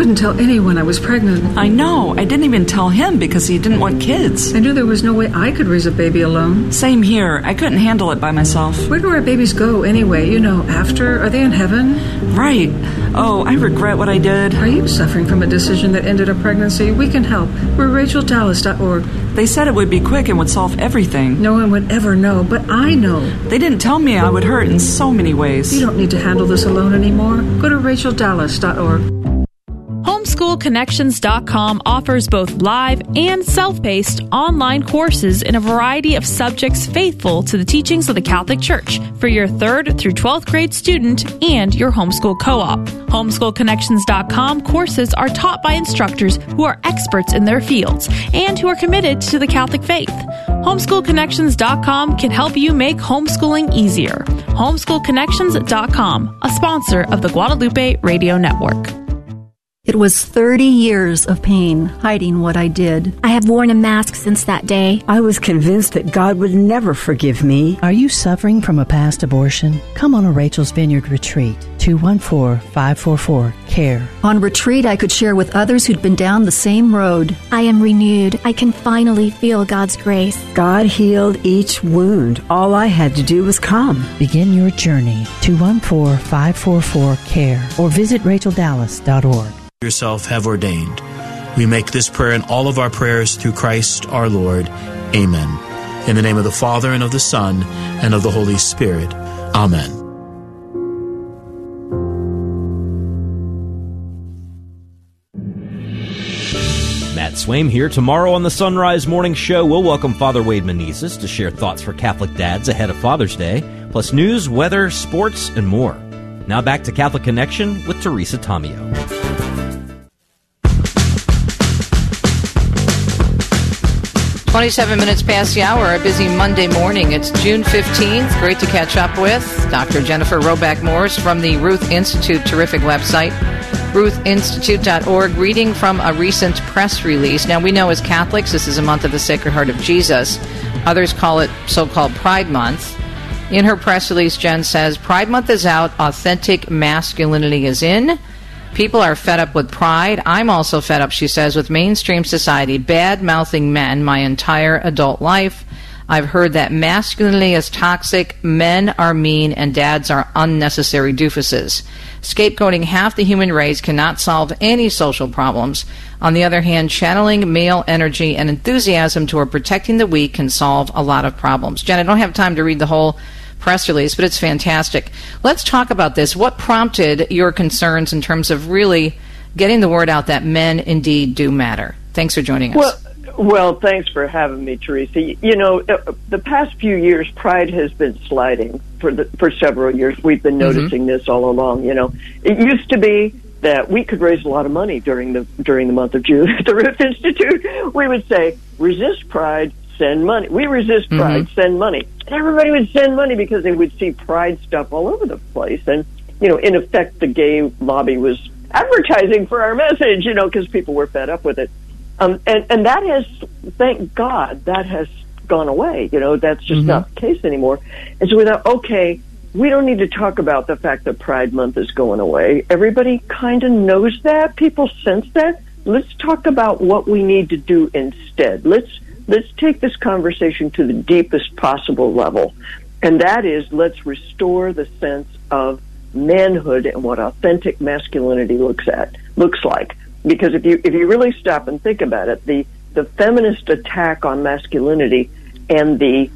couldn't tell anyone I was pregnant. I know. I didn't even tell him because he didn't want kids. I knew there was no way I could raise a baby alone. Same here. I couldn't handle it by myself. Where do our babies go anyway? After? Are they in heaven? Right. Oh, I regret what I did. Are you suffering from a decision that ended a pregnancy? We can help. We're RachelDallas.org. They said it would be quick and would solve everything. No one would ever know, but I know. They didn't tell me I would hurt in so many ways. You don't need to handle this alone anymore. Go to RachelDallas.org. HomeschoolConnections.com offers both live and self-paced online courses in a variety of subjects faithful to the teachings of the Catholic Church for your 3rd through 12th grade student and your homeschool co-op. HomeschoolConnections.com courses are taught by instructors who are experts in their fields and who are committed to the Catholic faith. HomeschoolConnections.com can help you make homeschooling easier. HomeschoolConnections.com, a sponsor of the Guadalupe Radio Network. It was 30 years of pain hiding what I did. I have worn a mask since that day. I was convinced that God would never forgive me. Are you suffering from a past abortion? Come on a Rachel's Vineyard retreat. 214-544-CARE. On retreat, I could share with others who'd been down the same road. I am renewed. I can finally feel God's grace. God healed each wound. All I had to do was come. Begin your journey. 214-544-CARE or visit RachelDallas.org. Yourself have ordained. We make this prayer and all of our prayers through Christ our Lord. Amen. In the name of the Father, and of the Son, and of the Holy Spirit. Amen. Matt Swaim here. Tomorrow on the Sunrise Morning Show, we'll welcome Father Wade Menezes to share thoughts for Catholic dads ahead of Father's Day, plus news, weather, sports, and more. Now back to Catholic Connection with Teresa Tomeo. 27 minutes past the hour, a busy Monday morning. It's June 15th. Great to catch up with Dr. Jennifer Roback-Morse from the Ruth Institute. Terrific website, ruthinstitute.org. Reading from a recent press release. Now, we know as Catholics, this is a month of the Sacred Heart of Jesus. Others call it so-called Pride Month. In her press release, Jen says, Pride Month is out, authentic masculinity is in. People are fed up with pride. I'm also fed up, she says, with mainstream society bad-mouthing men my entire adult life. I've heard that masculinity is toxic, men are mean, and dads are unnecessary doofuses. Scapegoating half the human race cannot solve any social problems. On the other hand, channeling male energy and enthusiasm toward protecting the weak can solve a lot of problems. Jen, I don't have time to read the whole press release, but it's fantastic. Let's talk about this. What prompted your concerns in terms of really getting the word out that men indeed do matter? Thanks for joining us. Well, thanks for having me, Teresa. The past few years, pride has been sliding for several years. We've been noticing this all along. It used to be that we could raise a lot of money during the month of June at the Ruth Institute. We would say, resist pride, send money. We resist pride, send money. And everybody would send money because they would see pride stuff all over the place. And, in effect, the gay lobby was advertising for our message, because people were fed up with it. And that has, thank God, that has gone away. That's just not the case anymore. And so we thought, okay, we don't need to talk about the fact that Pride Month is going away. Everybody kind of knows that. People sense that. Let's talk about what we need to do instead. Let's take this conversation to the deepest possible level. And that is, let's restore the sense of manhood and what authentic masculinity looks like. Because if you really stop and think about it, the feminist attack on masculinity and the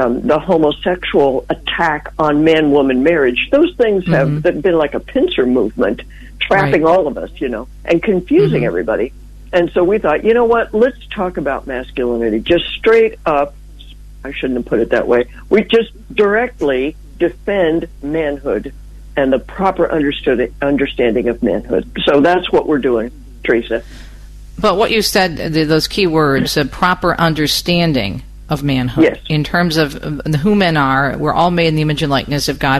homosexual attack on man-woman marriage, those things have been like a pincer movement, trapping all of us, and confusing everybody. And so we thought, you know what, let's talk about masculinity just straight up. I shouldn't have put it that way. We just directly defend manhood and the proper understanding of manhood. So that's what we're doing, Teresa. But what you said, those key words, a proper understanding of manhood. Yes. In terms of who men are, we're all made in the image and likeness of God.